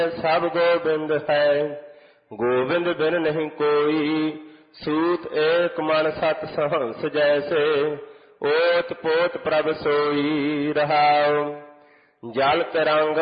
सब गोबिंद है, गोविंद बिन नहीं कोई। सूत एक मन सत सहंस जैसे, ओत पोत प्रभ सोई। रहाओ जल तरंग